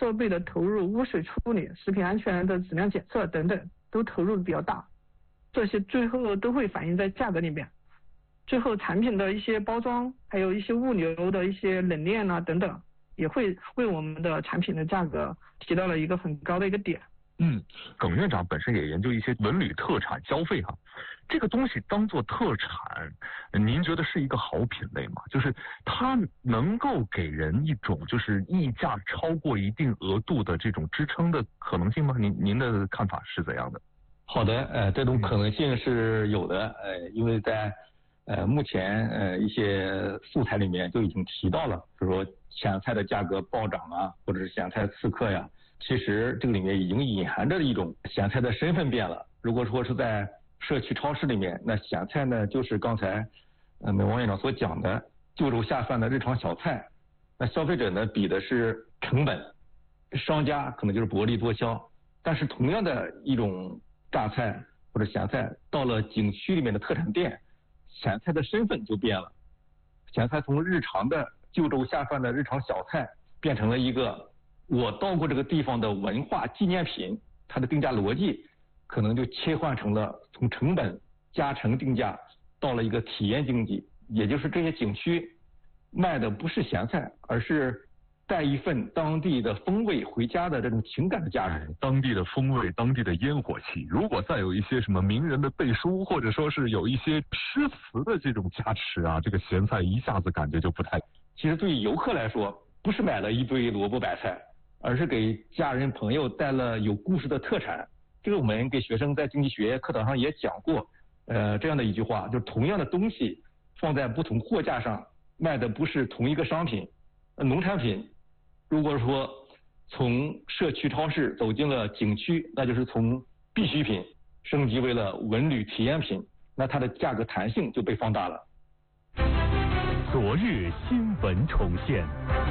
设备的投入、污水处理、食品安全的质量检测等等，都投入比较大，这些最后都会反映在价格里面。最后产品的一些包装，还有一些物流的一些冷链啊等等，也会为我们的产品的价格提到了一个很高的一个点。 耿院长本身也研究一些文旅特产消费哈，这个东西当做特产，您觉得是一个好品类吗？就是它能够给人一种就是溢价超过一定额度的这种支撑的可能性吗？您的看法是怎样的？ 好的，这种可能性是有的，因为在目前一些素材里面就已经提到了，比如说咸菜的价格暴涨啊，或者是咸菜刺客呀。其实这个里面已经隐含着一种咸菜的身份变了。如果说是在社区超市里面，那咸菜呢就是刚才王院长所讲的就肉下饭的日常小菜，那消费者呢比的是成本，商家可能就是薄利多销。但是同样的一种榨菜或者咸菜，到了景区里面的特产店，咸菜的身份就变了。咸菜从日常的就肉下饭的日常小菜，变成了一个我到过这个地方的文化纪念品，它的定价逻辑可能就切换成了从成本加成定价到了一个体验经济，也就是这些景区卖的不是咸菜，而是带一份当地的风味回家的这种情感的价值。 当地的风味，当地的烟火气，如果再有一些什么名人的背书，或者说是有一些诗词的这种加持啊，这个咸菜一下子感觉就不太。 其实对于游客来说，不是买了一堆萝卜白菜，而是给家人朋友带了有故事的特产。这个我们给学生在经济学课堂上也讲过，这样的一句话，就是同样的东西放在不同货架上卖的不是同一个商品。农产品如果说从社区超市走进了景区，那就是从必需品升级为了文旅体验品，那它的价格弹性就被放大了。 昨日新闻重现。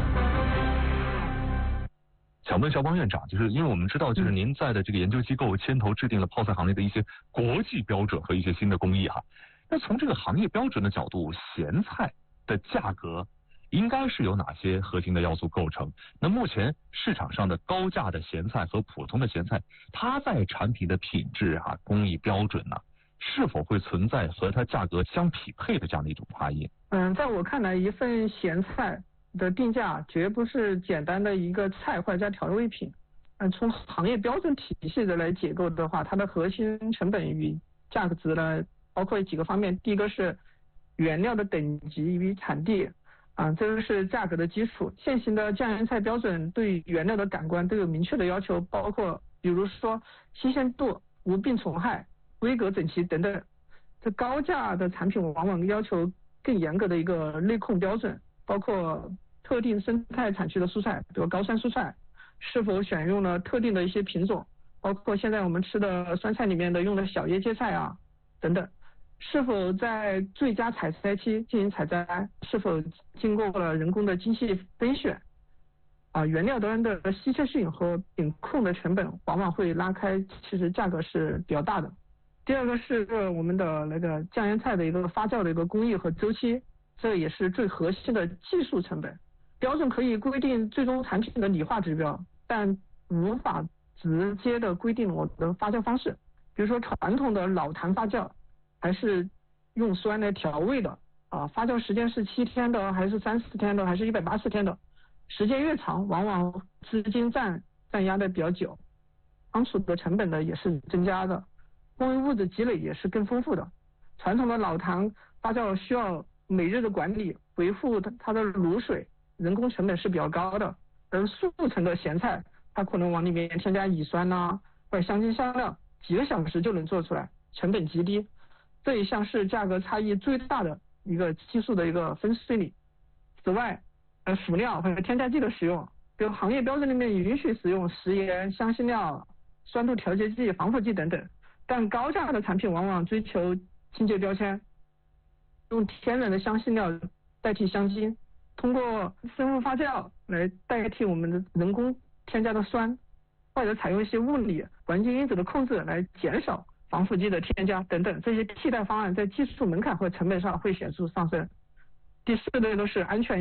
想问肖邦院长，就是因为我们知道，就是您在的这个研究机构牵头制定了泡菜行业的一些国际标准和一些新的工艺哈。那从这个行业标准的角度，咸菜的价格应该是有哪些核心的要素构成？那目前市场上的高价的咸菜和普通的咸菜，它在产品的品质啊、工艺标准呢，是否会存在和它价格相匹配的这样的一种差异？ 在我看来，一份咸菜的定价绝不是简单的一个菜或者加调味品。从行业标准体系的来解构的话，它的核心成本与价格值呢，包括几个方面。第一个是原料的等级与产地，这个是价格的基础。现行的酱盐菜标准对原料的感官都有明确的要求，包括比如说新鲜度、无病虫害、规格整齐等等。这高价的产品往往要求更严格的一个内控标准，包括特定生态产区的蔬菜，比如高酸蔬菜，是否选用了特定的一些品种，包括现在我们吃的酸菜里面的用的小叶芥菜啊等等，是否在最佳采摘期进行采摘，是否经过了人工的精细分选，原料端的稀缺性和品控的成本往往会拉开，其实价格是比较大的。第二个是我们的那个酱盐菜的一个发酵的一个工艺和周期，这也是最核心的技术成本。标准可以规定最终产品的理化指标，但无法直接的规定我的发酵方式。比如说传统的老坛发酵，还是用酸来调味的发酵时间是7天的，还是30天的，还是180天的，时间越长，往往资金占压的比较久，仓储的成本呢也是增加的，工艺物质积累也是更丰富的。传统的老坛发酵需要每日的管理，维护它的卤水，人工成本是比较高的。而速成的咸菜，它可能往里面添加乙酸或者香精香料，几个小时就能做出来，成本极低。这一项是价格差异最大的一个技术的一个分水岭。此外，辅料或者添加剂的使用，比如行业标准里面允许使用食盐、香辛料、酸度调节剂、防腐剂等等，但高价的产品往往追求清洁标签，用天然的香辛料代替香精，通过生物发酵来代替我们的人工添加的酸，或者采用一些物理环境因子的控制来减少防腐剂的添加等等，这些替代方案在技术门槛和成本上会显著上升。第四类都是安全